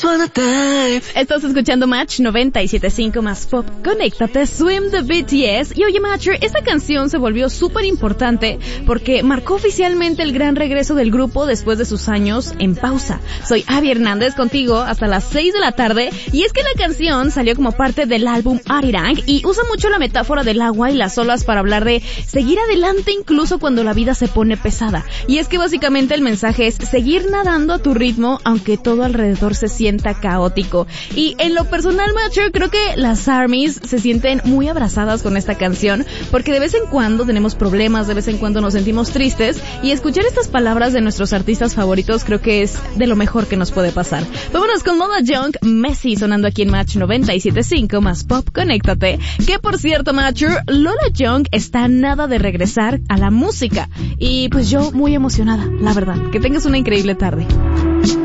Estás escuchando Match 97.5 más Pop. Conéctate, Swim de BTS. Y oye, Matcher, esta canción se volvió súper importante porque marcó oficialmente el gran regreso del grupo después de sus años en pausa. Soy Abby Hernández contigo hasta las 6 de la tarde. Y es que la canción salió como parte del álbum Arirang y usa mucho la metáfora del agua y las olas para hablar de seguir adelante incluso cuando la vida se pone pesada. Y es que básicamente el mensaje es seguir nadando a tu ritmo aunque todo alrededor se sienta caótico. Y en lo personal, Matcher, creo que las ARMYs se sienten muy abrazadas con esta canción porque de vez en cuando tenemos problemas, de vez en cuando nos sentimos tristes y escuchar estas palabras de nuestros artistas favoritos creo que es de lo mejor que nos puede pasar. Vámonos con Lola Young, Messi, sonando aquí en Match 97.5 más Pop. Conéctate. Que por cierto, Matcher, Lola Young está a nada de regresar a la música y pues yo muy emocionada, la verdad. Que tengas una increíble tarde.